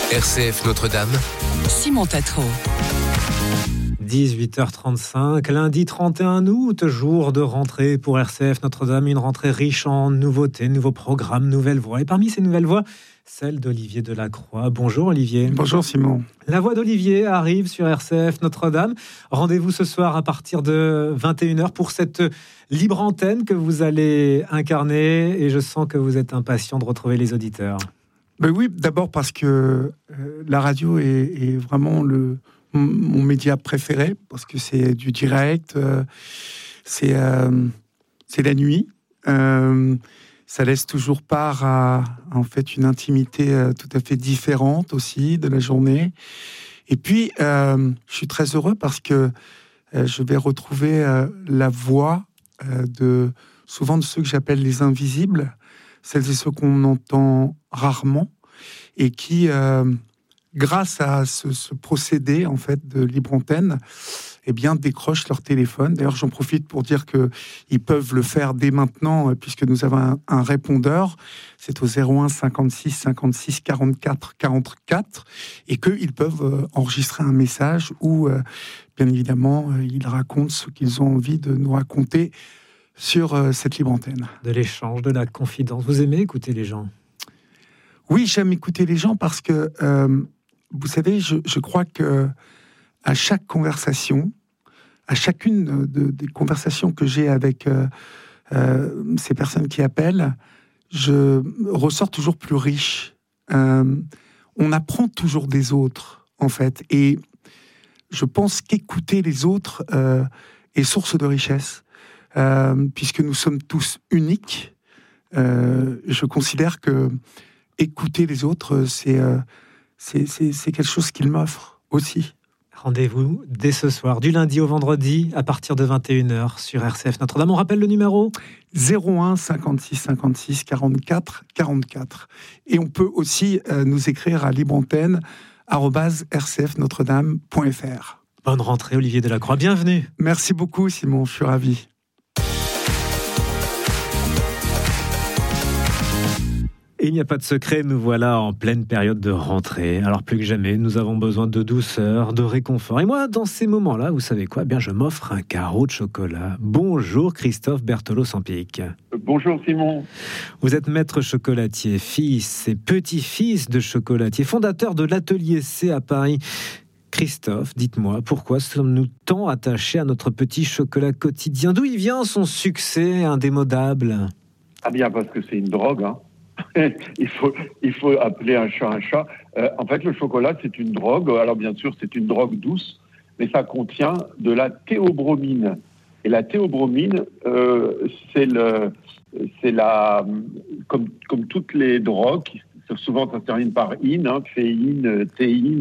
RCF Notre-Dame. Simon Tatro. 18h35, lundi 31 août, jour de rentrée pour RCF Notre-Dame, une rentrée riche en nouveautés, nouveaux programmes, nouvelles voix. Et parmi ces nouvelles voix, celle d'Olivier Delacroix. Bonjour Olivier. Bonjour Simon. La voix d'Olivier arrive sur RCF Notre-Dame. Rendez-vous ce soir à partir de 21h pour cette libre antenne que vous allez incarner. Et je sens que vous êtes impatient de retrouver les auditeurs. Ben oui, d'abord parce que la radio est vraiment mon média préféré, parce que c'est du direct, c'est la nuit. Ça laisse toujours part à en fait une intimité tout à fait différente aussi de la journée. Et puis, je suis très heureux parce que je vais retrouver la voix souvent de ceux que j'appelle les invisibles, celles et ceux qu'on entend rarement et qui, grâce à ce procédé en fait de libre antenne, eh bien décrochent leur téléphone. D'ailleurs, j'en profite pour dire que ils peuvent le faire dès maintenant puisque nous avons un répondeur. C'est au 01 56 56 44 44 et qu'ils peuvent enregistrer un message où, bien évidemment, ils racontent ce qu'ils ont envie de nous raconter sur cette libre antenne. De l'échange, de la confidence. Vous aimez écouter les gens ? Oui, j'aime écouter les gens parce que, vous savez, je crois que à chaque conversation, à chacune des conversations que j'ai avec ces personnes qui appellent, je ressors toujours plus riche. On apprend toujours des autres, en fait. Et je pense qu'écouter les autres est source de richesse. Puisque nous sommes tous uniques, je considère que écouter les autres, c'est quelque chose qu'ils m'offrent aussi. Rendez-vous dès ce soir, du lundi au vendredi, à partir de 21h sur RCF Notre-Dame. On rappelle le numéro 01 56 56 44 44. Et on peut aussi nous écrire à libreantenne@rcfnotredame.fr. Bonne rentrée Olivier Delacroix, bienvenue. Merci beaucoup Simon, je suis ravi. Et il n'y a pas de secret, nous voilà en pleine période de rentrée. Alors plus que jamais, nous avons besoin de douceur, de réconfort. Et moi, dans ces moments-là, vous savez quoi ? Eh bien, je m'offre un carreau de chocolat. Bonjour Christophe Berthelot-Sampic. Bonjour Simon. Vous êtes maître chocolatier, fils et petit-fils de chocolatier, fondateur de l'Atelier C à Paris. Christophe, dites-moi, pourquoi sommes-nous tant attachés à notre petit chocolat quotidien ? D'où il vient son succès indémodable ? Ah bien, parce que c'est une drogue, hein. il faut appeler un chat un chat. En fait, le chocolat, c'est une drogue. Alors, bien sûr, c'est une drogue douce, mais ça contient de la théobromine. Et la théobromine, comme toutes les drogues, souvent ça se termine par ine, hein, féine, théine,